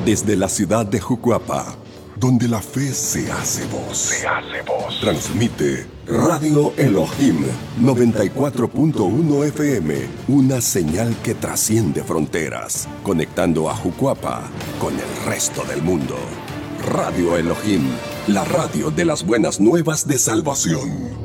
Desde la ciudad de Jucuapa, donde la fe se hace voz. Transmite Radio Elohim 94.1 FM, una señal que trasciende fronteras, conectando a Jucuapa con el resto del mundo. Radio Elohim, la radio de las buenas nuevas de salvación.